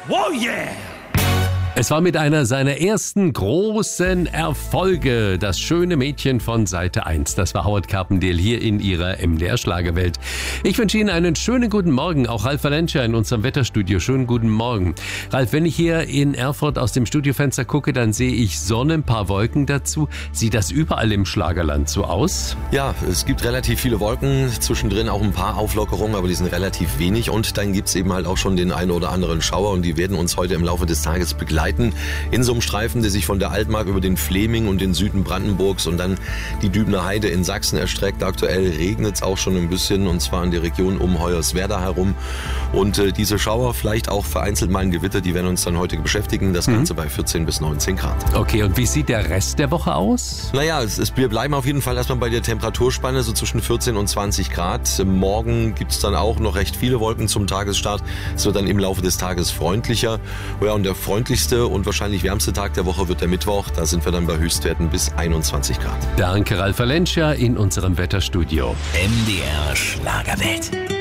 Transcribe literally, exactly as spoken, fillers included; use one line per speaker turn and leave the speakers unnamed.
Oh yeah!
Es war mit einer seiner ersten großen Erfolge das schöne Mädchen von Seite eins. Das war Howard Carpendale hier in ihrer M D R-Schlagerwelt. Ich wünsche Ihnen einen schönen guten Morgen. Auch Ralf Valencia in unserem Wetterstudio. Schönen guten Morgen. Ralf, wenn ich hier in Erfurt aus dem Studiofenster gucke, dann sehe ich Sonne, ein paar Wolken dazu. Sieht das überall im Schlagerland so aus?
Ja, es gibt relativ viele Wolken, zwischendrin auch ein paar Auflockerungen, aber die sind relativ wenig. Und dann gibt's eben halt auch schon den einen oder anderen Schauer und die werden uns heute im Laufe des Tages begleiten. In so einem Streifen, der sich von der Altmark über den Fläming und den Süden Brandenburgs und dann die Dübner Heide in Sachsen erstreckt. Aktuell regnet es auch schon ein bisschen und zwar in der Region um Hoyerswerda herum. Und äh, diese Schauer, vielleicht auch vereinzelt mal ein Gewitter, die werden uns dann heute beschäftigen. Das Ganze mhm. bei vierzehn bis neunzehn Grad.
Okay, und wie sieht der Rest der Woche aus?
Naja, es ist, wir bleiben auf jeden Fall erstmal bei der Temperaturspanne, so zwischen vierzehn und zwanzig Grad. Morgen gibt es dann auch noch recht viele Wolken zum Tagesstart. Es wird dann im Laufe des Tages freundlicher. Ja, und der freundlichste und wahrscheinlich wärmste Tag der Woche wird der Mittwoch. Da sind wir dann bei Höchstwerten bis einundzwanzig Grad.
Danke, Ralf Valencia in unserem Wetterstudio.
M D R Schlagerwelt.